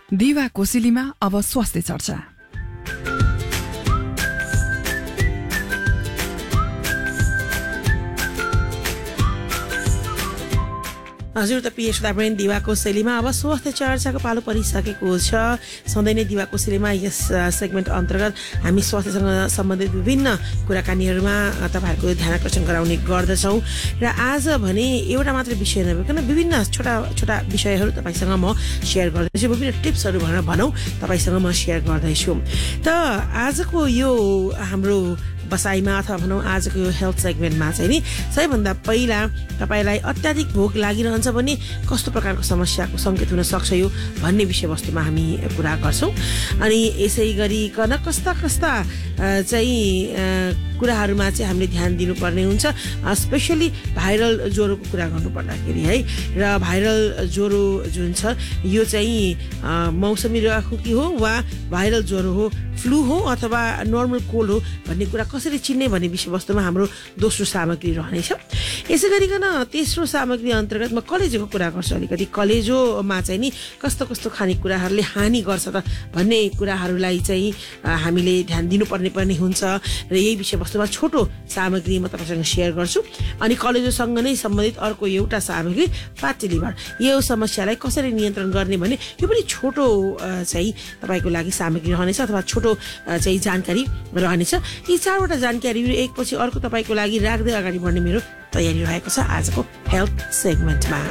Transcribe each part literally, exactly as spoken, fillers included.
दिवा कोसेलीमा अब स्वास्थ्य चर्चा। हजुर त पिएस दाब्रेन दिवाको शैलीमा अब स्वास्थ्य चर्चाको पालो परिसकेको छ। सधैँ नै दिवाको शैलीमा यस सेगमेन्ट अन्तर्गत हामी स्वास्थ्यसँग सम्बन्धित विभिन्न कुराकानीहरूमा तपाईँहरूको ध्यान आकर्षण गराउने गर्दछौँ र आज भने एउटा मात्र विषय नभइकन विभिन्न छोटा छोटा विषयहरू तपाईँसँग म सेयर गर्दैछु, विभिन्न टिप्सहरू भनेर भनौँ तपाईँसँग म सेयर गर्दैछु। त आजको यो हाम्रो बसाइमा अथवा भनौँ आजको यो हेल्थ सेगमेन्टमा चाहिँ नि सबैभन्दा पहिला तपाईँलाई अत्याधिक भोक लागिरहन्छ भने कस्तो प्रकारको समस्याको सङ्केत हुन सक्छ यो भन्ने विषयवस्तुमा हामी कुरा गर्छौँ। अनि यसै गरिकन कस्ता कस्ता चाहिँ कुराहरूमा चाहिँ हामीले ध्यान दिनुपर्ने हुन्छ, स्पेसली भाइरल ज्वरोको कुरा गर्नुपर्दाखेरि है। र भाइरल ज्वरो जुन छ यो चाहिँ मौसमी रुगाखोकी हो वा भाइरल ज्वरो हो, फ्लू हो अथवा नर्मल कोल्ड हो भन्ने कुरा कसरी चिन्ने भन्ने विषयवस्तुमा हाम्रो दोस्रो सामग्री रहनेछ। यसै गरिकन तेस्रो सामग्री अन्तर्गत म कलेजोको कुरा गर्छु। अलिकति कलेजोमा चाहिँ नि कस्तो कस्तो खानेकुराहरूले हानि गर्छ त भन्ने कुराहरूलाई चाहिँ हामीले ध्यान दिनुपर्ने पर्ने हुन्छ र यही विषयवस्तुमा छोटो सामग्री म तपाईँसँग सेयर गर्छु। अनि कलेजोसँग नै सम्बन्धित अर्को एउटा सामग्री फ्याटी लिभर, यो समस्यालाई कसरी नियन्त्रण गर्ने भने यो पनि छोटो चाहिँ तपाईँको लागि सामग्री रहनेछ अथवा छोटो चाहिँ जानकारी रहनेछ। यी चारवटा जानकारी एकपछि अर्को तपाईँको लागि राख्दै अगाडि बढ्ने मेरो तयारी रहेको छ आजको हेल्थ सेगमेन्टमा।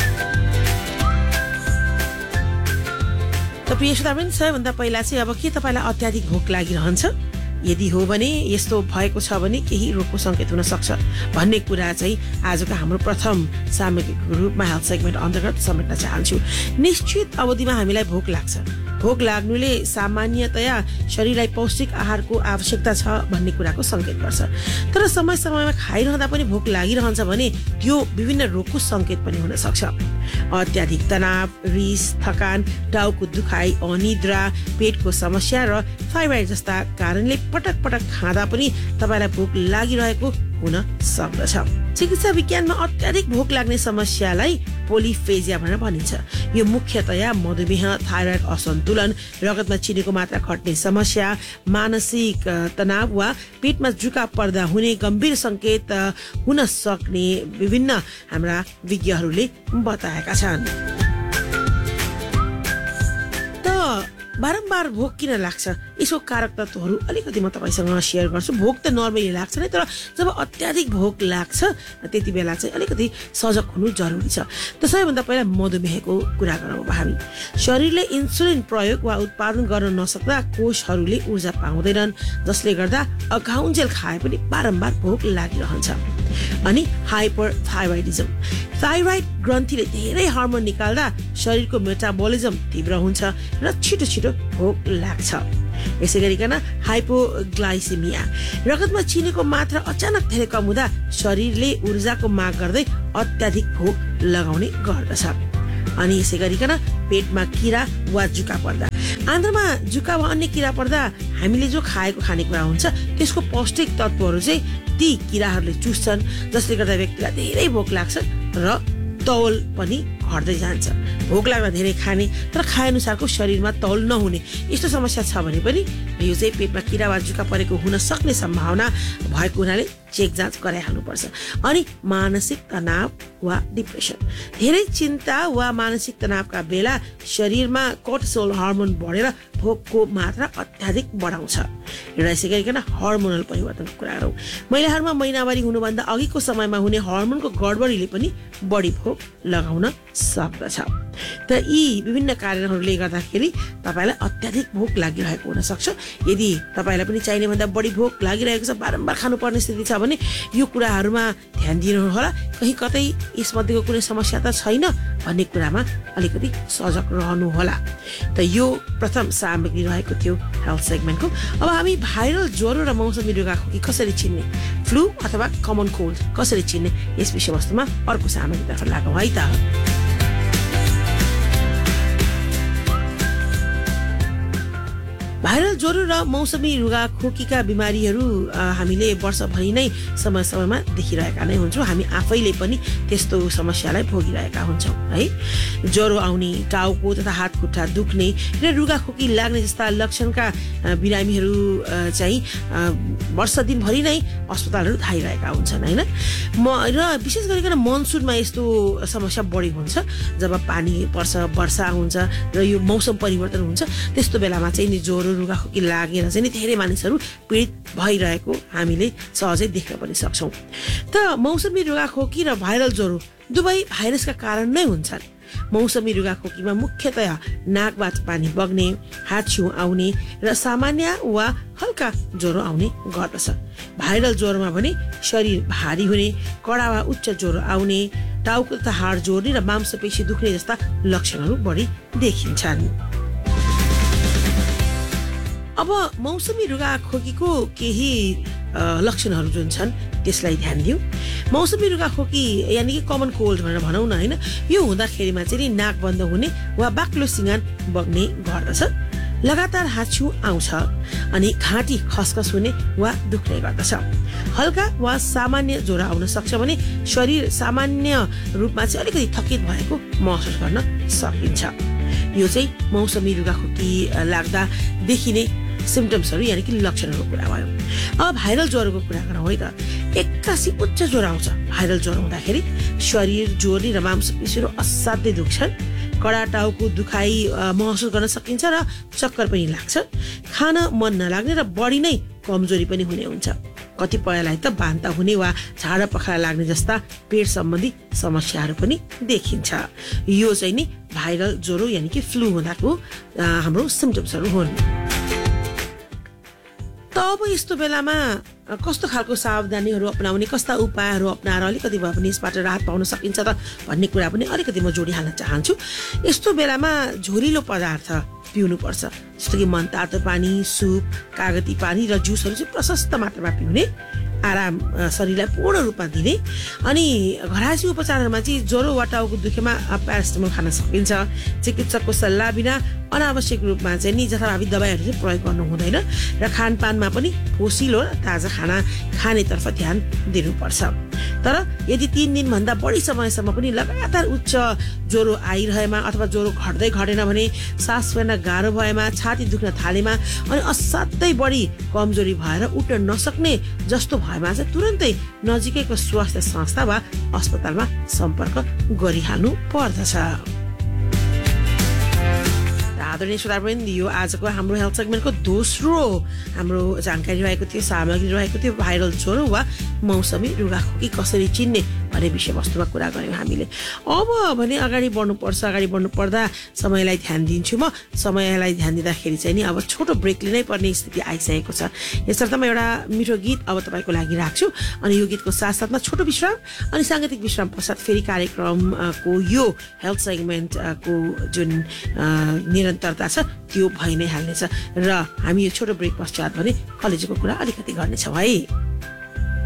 त प्रिय श्रोतावृन्द, सबैभन्दा पहिला चाहिँ अब के तपाईँलाई अत्याधिक भोक लागिरहन्छ? यदि हो भने यस्तो भएको छ भने केही रोगको सङ्केत हुन सक्छ भन्ने कुरा चाहिँ आजको हाम्रो प्रथम सामग्रीको रूपमा हेल्थ सेगमेन्ट अन्तर्गत समेट्न चाहन्छु। निश्चित अवधिमा हामीलाई भोक लाग्छ। भोक लाग्नुले सामान्यतया शरीरलाई पौष्टिक आहारको आवश्यकता छ भन्ने कुराको सङ्केत गर्छ। तर समय समयमा खाइरहँदा पनि भोक लागिरहन्छ भने त्यो विभिन्न रोगको सङ्केत पनि हुन सक्छ। अत्याधिक तनाव, रिस, थकान, टाउको दुखाइ, अनिद्रा, पेटको समस्या र थाइरोइड जस्ता कारणले पटक पटक खाँदा पनि तपाईँलाई भोक लागिरहेको हुन सक्दछ। चिकित्सा विज्ञानमा अत्याधिक भोक लाग्ने समस्यालाई पोलिफेजिया भनेर भनिन्छ। यो मुख्यतया मधुमेह, थाइरोइड असन्तुलन, रगतमा चिनीको मात्रा घट्ने समस्या, मानसिक तनाव वा पेटमा जुका पर्दा हुने गम्भीर सङ्केत हुन सक्ने विभिन्न हाम्रा विज्ञहरूले बताएका छन्। बारम्बार भोक किन लाग्छ यसको कारक तत्त्वहरू अलिकति म तपाईँसँग सेयर गर्छु। भोक त नर्मली लाग्छ नै, तर जब अत्याधिक भोक लाग्छ त्यति बेला चाहिँ अलिकति सजग हुनु जरुरी छ। त सबैभन्दा पहिला मधुमेहको कुरा गरौँ अब हामी। शरीरले इन्सुलिन प्रयोग वा उत्पादन गर्न नसक्दा कोषहरूले ऊर्जा पाउँदैनन्, जसले गर्दा अघाउन्जेल खाए पनि बारम्बार भोक लागिरहन्छ। अनि हाइपरथाइरोइडिजम, थाइरोइड ग्रन्थीले धेरै हर्मोन निकाल्दा शरीरको मेटाबोलिजम तीव्र हुन्छ र छिटो छिटो भोक लाग्छ। यसै गरिकन हाइपोग्लाइसेमिया, रगतमा चिनीको मात्रा अचानक धेरै कम हुँदा शरीरले ऊर्जाको माग गर्दै अत्याधिक भोक लगाउने गर्दछ। अनि यसै गरिकन पेटमा किरा वा जुका पर्दा, आन्द्रामा जुका वा अन्य किरा पर्दा हामीले जो खाएको खानेकुरा हुन्छ त्यसको पौष्टिक तत्त्वहरू चाहिँ ती किराहरूले चुस्छन्, जसले गर्दा व्यक्तिलाई धेरै भोक लाग्छ र तौल पनि घट्दै जान्छ। भोक लाग्दा धेरै खाने तर खाए अनुसारको शरीरमा तौल नहुने यस्तो समस्या छ भने पनि यो चाहिँ पेटमा किरा वा जुका परेको हुन सक्ने सम्भावना भएको हुनाले चेक जाँच गराइहाल्नुपर्छ। अनि मानसिक तनाव वा डिप्रेसन, धेरै चिन्ता वा मानसिक तनावका बेला शरीरमा कोर्टिसोल हर्मोन बढेर भोकको मात्रा अत्याधिक बढाउँछ। र यसै गरिकन हर्मोनल परिवर्तनको कुरा गरौँ। महिलाहरूमा महिनावारी हुनुभन्दा अघिको समयमा हुने हर्मोनको गडबडीले पनि बढी भोक लगाउन सक्दछ। त यी विभिन्न कारणहरूले गर्दाखेरि तपाईँलाई अत्याधिक भोक लागिरहेको हुन सक्छ। यदि तपाईँलाई पनि चाहिने भन्दा बढी भोक लागिरहेको छ, बारम्बार खानुपर्ने स्थिति छ भने यो कुराहरूमा ध्यान दिनु होला। कहीँ कतै यसमध्येको कुनै समस्या त छैन भन्ने कुरामा अलिकति सजग रहनु होला। त यो प्रथम सामग्री रहेको थियो हेल्थ सेगमेन्टको। अब हामी भाइरल ज्वरो र मौसमी रुगाखोकी कसरी चिन्ने, फ्लू अथवा कमन कोल्ड कसरी चिन्ने यस विषयवस्तुमा अर्को सामग्रीतर्फ लागौँ है त। भाइरल ज्वरो र मौसमी रुगा खोकीका बिमारीहरू हामीले वर्षभरि नै समय समयमा देखिरहेका नै हुन्छौँ। हामी आफैले पनि त्यस्तो समस्यालाई भोगिरहेका हुन्छौँ है। ज्वरो आउने, टाउको तथा हात खुट्टा दुख्ने र रुगा खोकी लाग्ने जस्ता लक्षणका बिरामीहरू चाहिँ वर्ष दिनभरि नै अस्पतालहरू धाइरहेका हुन्छन् होइन। म र विशेष गरिकन मनसुनमा यस्तो समस्या बढी हुन्छ जब पानी पर्छ, वर्षा हुन्छ र यो मौसम परिवर्तन हुन्छ। त्यस्तो बेलामा चाहिँ नि ज्वरो रुगा खोकी लागेर चाहिँ नि धेरै मानिसहरू पीडित भइरहेको हामीले सहजै देख्न पनि सक्छौँ। त मौसमी रुगा खोकी र भाइरल ज्वरो दुवै भाइरसका कारण नै हुन्छन्। मौसमी रुगा खोकीमा मुख्यतया नाकबाट पानी बग्ने, हाच्छिउँ आउने र सामान्य वा हल्का ज्वरो आउने गर्दछ। भाइरल ज्वरोमा भने शरीर भारी हुने, कडा वा उच्च ज्वरो आउने, टाउको तथा हाड जोड्ने र मांसपेशी दुख्ने जस्ता लक्षणहरू बढी देखिन्छन्। अब मौसमी रुगा खोकीको केही लक्षणहरू जुन छन् त्यसलाई ध्यान दिउँ। मौसमी रुगा खोकी यानि कि कमन कोल्ड भनेर भनौँ न होइन, यो हुँदाखेरिमा चाहिँ नि नाक बन्द हुने वा बाक्लो सिँगान बग्ने गर्दछ। लगातार हाच्छिउँ आउँछ अनि घाँटी खसखस हुने वा दुख्ने गर्दछ। हल्का वा सामान्य ज्वरो आउन सक्छ भने शरीर सामान्य रूपमा चाहिँ अलिकति थकित भएको महसुस गर्न सकिन्छ। यो चाहिँ मौसमी रुगा खोकी लाग्दा देखिने सिम्टम्सहरू यानि कि लक्षणहरूको कुरा भयो। अब भाइरल ज्वरोको कुरा गरौँ है त। एक्कासी उच्च ज्वरो आउँछ। भाइरल ज्वरो हुँदाखेरि शरीर जोर्नी र मांसपेशीहरू असाध्यै दुख्छन्। कडा टाउको दुखाइ महसुस गर्न सकिन्छ र चक्कर पनि लाग्छ। खान मन नलाग्ने र बढी नै कमजोरी पनि हुने हुन्छ। कतिपयलाई त बान्ता हुने वा झाडा पखाला लाग्ने जस्ता पेट सम्बन्धी समस्याहरू पनि देखिन्छ। यो चाहिँ नि भाइरल ज्वरो यानि कि फ्लू हुँदाको हाम्रो सिम्टम्सहरू हुन्। त अब यस्तो बेलामा कस्तो खालको सावधानीहरू अपनाउने, कस्ता उपायहरू अपनाएर अलिकति भए पनि यसबाट राहत पाउन सकिन्छ त भन्ने कुरा पनि अलिकति म जोडिहाल्न चाहन्छु। यस्तो बेलामा झोरिलो पदार्थ पिउनुपर्छ, जस्तो कि मनतातो पानी, सुप, कागती पानी र जुसहरू चाहिँ प्रशस्त मात्रामा पिउने, आराम शरीरलाई पूर्ण रूपमा दिने। अनि घरायसी उपचारहरूमा चाहिँ ज्वरो वा टाउको दुखेमा प्यारासिटामोल खान सकिन्छ। चिकित्सकको सल्लाह बिना अनावश्यक रूपमा चाहिँ नि जथाभावी दबाईहरू चाहिँ प्रयोग गर्नु हुँदैन र खानपानमा पनि पोसिलो र ताजा खाना खानेतर्फ ध्यान दिनुपर्छ। तर यदि तीन दिनभन्दा बढी समयसम्म पनि लगातार उच्च ज्वरो आइरहेमा अथवा ज्वरो घट्दै घटेन भने, सास फेर्न गाह्रो भएमा, छाती दुख्न थालेमा अनि असाध्यै बढी कमजोरी भएर उठ्न नसक्ने जस्तो भएमा चाहिँ तुरन्तै नजिकैको स्वास्थ्य संस्था वा अस्पतालमा सम्पर्क गरिहाल्नु पर्दछ। आदरणीय श्रोतावृन्द, यो आजको हाम्रो हेल्थ सेगमेन्टको दोस्रो हाम्रो जानकारी रहेको थियो, सामग्री रहेको थियो भाइरल ज्वरो वा मौसमी रुगा खोकी कसरी चिन्ने भन्ने विषयवस्तुमा कुरा गऱ्यौँ हामीले। अब भने अगाडि बढ्नुपर्छ। अगाडि बढ्नु पर्दा समयलाई ध्यान दिन्छु म। समयलाई ध्यान दिँदाखेरि चाहिँ नि अब छोटो ब्रेक लिनै पर्ने स्थिति आइसकेको छ। यसर्थ म एउटा मिठो गीत अब तपाईँको लागि राख्छु अनि यो गीतको साथसाथमा छोटो विश्राम अनि साङ्गीतिक विश्राम पश्चात फेरि कार्यक्रमको यो हेल्थ सेगमेन्टको जुन निरन्तरता छ त्यो भइ नै हाल्नेछ र हामी यो छोटो ब्रेक पश्चात भने कलेजको कुरा अलिकति गर्नेछौँ है।